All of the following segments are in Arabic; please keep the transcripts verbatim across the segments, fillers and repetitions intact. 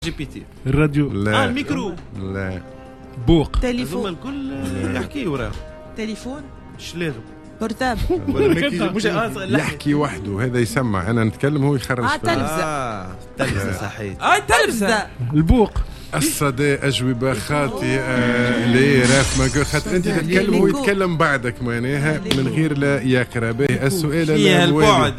جي بي تي الراديو لا اه الميكرو لا بوق هذوما تليفون الكل يحكيوا راه تليفون شلاغم بورتابل ولا ميكي مش آه، يحكي وحده هذا يسمع انا نتكلم هو يخرج آه، فيه. تلفزة. اه تلفزة صحيح اه تلفزة البوق الصدى أجوبة خاطئة ليه راف ما قال خاطر أنت تتكلم هو يتكلم بعدك معناها من غير لا يقرأ به السؤال فيها الأولي. البعد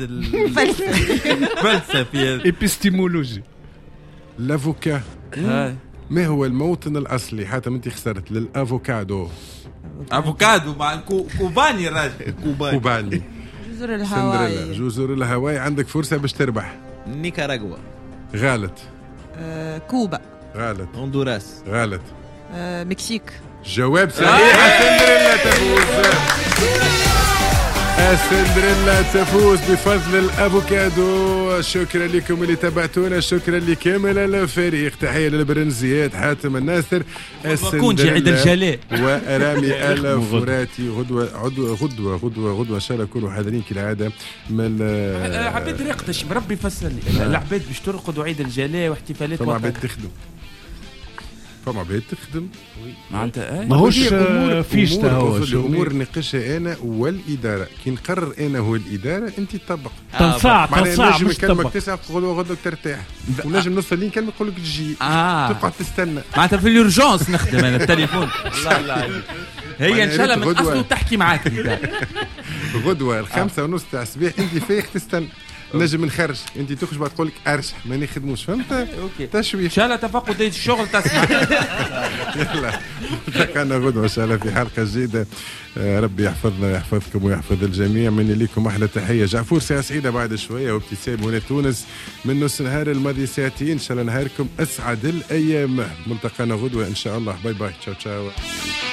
الفلسفي إبستيمولوجي. لافوكا هاي ما هو الموطن الأصلي حتى أنت خسرت للأفوكادو افوكادو مع كو- كوباني الراجل كوباي كوباني جزر سندريلا الهواي جزر الهواي عندك فرصة باش تربح نيكاراغوا غلط آه، كوبا غلط هندوراس غلط آه، مكسيك جواب صحيح سندريلا تفوز سندريلا تفوز بفضل الافوكادو. شكرا لكم اللي تابعتونا، شكرا لكامل الفريق، تحيه للبرنزيات حاتم الناصر كونجي عيد الجلاء ورامي الفراتي. غدوه غدوه غدوه غدوه غدوه ان شاء الله نكونوا حاضرين كالعاده من عبيد ريقتش بربي فسر لي العباد باش ترقدوا عيد الجلاء واحتفالات فما وطن عباد تخدم فما عباد تخدم معناتها ماهوش هي فيشتا هو امور نقشها انا والاداره، كي نقرر انا هو الاداره انت تطبق. تنصاع تنصاع نجم مش نكلمك تطبق. تسعة غدوه غدوه ترتاح، ونجم نوصل لين كلمه نقول لك تجي اه تقعد تستنى. معناتها في اليورجونس نخدم انا التليفون الله الله عليك. هي ان شاء الله من غدوة. اصله تحكي معاك غدوه الخمسة ونص تاع الصباح انت فايق تستنى، نجم نخرج انت تخرج بعد تقول لك ارشح ما نخدموش، فهمت؟ اوكي تشويف ان شاء الله تفقد الشغل تسمع. يلا نلتقينا غدوه ان شاء الله في حلقه جديده. آه، ربي يحفظنا ويحفظكم ويحفظ الجميع. مني لكم احلى تحيه. جعفور ساعه سعيده بعد شويه، وابتسام هنا تونس من نص نهار الماضي ساعتين. ان شاء الله نهاركم اسعد الايام. ملتقانا غدوه ان شاء الله. باي باي، تشاو تشاو.